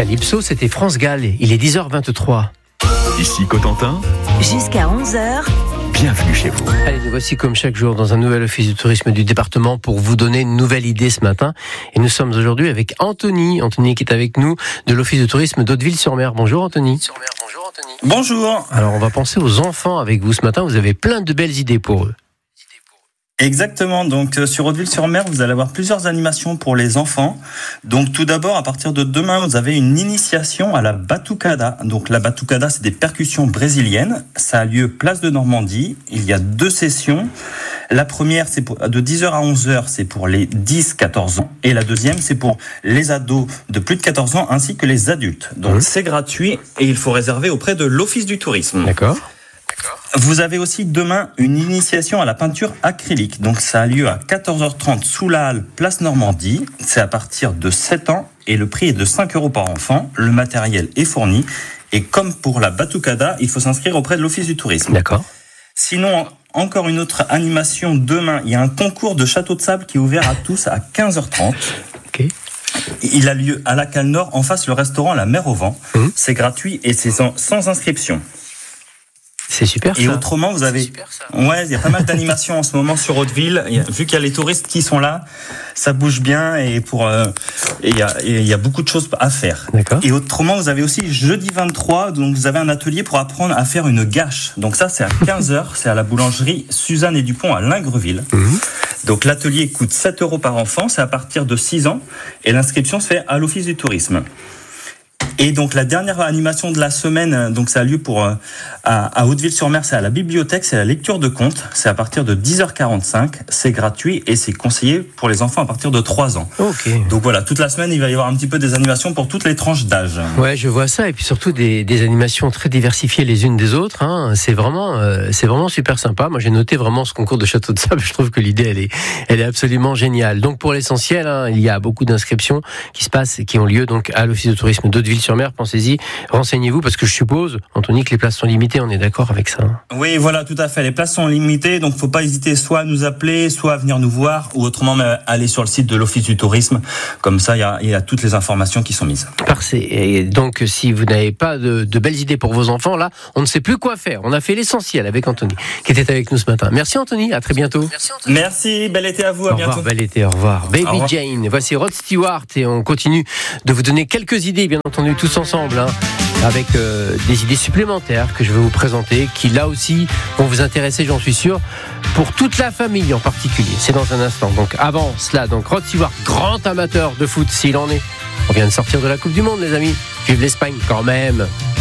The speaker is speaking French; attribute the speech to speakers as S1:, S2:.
S1: Calypso, c'était France Gall. Il est 10h23.
S2: Ici Cotentin.
S3: Jusqu'à 11h.
S2: Bienvenue chez vous.
S1: Allez, nous voici comme chaque jour dans un nouvel office du tourisme du département pour vous donner une nouvelle idée ce matin. Et nous sommes aujourd'hui avec Anthony qui est avec nous de l'office de tourisme d'Hauteville-sur-Mer. Bonjour Anthony.
S4: Bonjour.
S1: Alors on va penser aux enfants avec vous ce matin. Vous avez plein de belles idées pour eux.
S4: Exactement, donc sur Hauteville-sur-Mer, vous allez avoir plusieurs animations pour les enfants. Donc tout d'abord, à partir de demain, vous avez une initiation à la batucada. Donc la batucada, c'est des percussions brésiliennes. Ça a lieu place de Normandie. Il y a 2 sessions. La première, c'est de 10h à 11h, c'est pour les 10-14 ans. Et la deuxième, c'est pour les ados de plus de 14 ans ainsi que les adultes. Donc c'est gratuit et il faut réserver auprès de l'Office du tourisme.
S1: D'accord.
S4: Vous avez aussi demain une initiation à la peinture acrylique. Donc ça a lieu à 14h30 sous la halle Place Normandie. C'est à partir de 7 ans et le prix est de 5 € par enfant. Le matériel est fourni. Et comme pour la batucada, il faut s'inscrire auprès de l'Office du tourisme.
S1: D'accord.
S4: Sinon, encore une autre animation demain. Il y a un concours de château de sable qui est ouvert à tous à 15h30.
S1: Ok.
S4: Il a lieu à la Cale Nord, en face le restaurant La Mer au Vent. C'est gratuit et c'est sans inscription.
S1: C'est super ça.
S4: Et autrement, vous avez... Ouais, il y a pas mal d'animations en ce moment sur Hauteville. Vu qu'il y a les touristes qui sont là, ça bouge bien et il y a beaucoup de choses à faire.
S1: D'accord.
S4: Et autrement, vous avez aussi jeudi 23, donc vous avez un atelier pour apprendre à faire une gâche. Donc ça, c'est à 15h, c'est à la boulangerie Suzanne et Dupont à Lingreville. Donc l'atelier coûte 7 € par enfant, c'est à partir de 6 ans et l'inscription se fait à l'Office du tourisme. Et donc la dernière animation de la semaine, donc ça a lieu à Hauteville-sur-Mer, c'est à la bibliothèque, c'est la lecture de contes, c'est à partir de 10h45, c'est gratuit et c'est conseillé pour les enfants à partir de 3 ans.
S1: Ok.
S4: Donc voilà, toute la semaine il va y avoir un petit peu des animations pour toutes les tranches d'âge.
S1: Ouais, je vois ça et puis surtout des animations très diversifiées les unes des autres. Hein. C'est vraiment super sympa. Moi j'ai noté vraiment ce concours de château de sable. Je trouve que l'idée elle est absolument géniale. Donc pour l'essentiel, hein, il y a beaucoup d'inscriptions qui ont lieu donc à l'office de tourisme d'Hauteville-sur-Mer. Pensez-y, renseignez-vous parce que je suppose, Anthony, que les places sont limitées. On est d'accord avec ça.
S4: Oui, voilà, tout à fait. Les places sont limitées, donc faut pas hésiter soit à nous appeler, soit à venir nous voir, ou autrement aller sur le site de l'Office du tourisme. Comme ça, il y a toutes les informations qui sont mises.
S1: Parfait. Et donc, si vous n'avez pas de belles idées pour vos enfants, là, on ne sait plus quoi faire. On a fait l'essentiel avec Anthony, qui était avec nous ce matin. Merci Anthony, à très bientôt.
S4: Merci, bel été à vous, à bientôt.
S1: Au revoir, bel été, au revoir. Baby
S4: Au revoir.
S1: Jane, voici Rod Stewart et on continue de vous donner quelques idées, bien entendu, tous ensemble, hein, avec des idées supplémentaires que je vais vous présenter, qui là aussi vont vous intéresser, j'en suis sûr, pour toute la famille en particulier. C'est dans un instant. Donc avant cela, donc Rod Stewart, grand amateur de foot s'il en est. On vient de sortir de la Coupe du Monde, les amis. Vive l'Espagne quand même.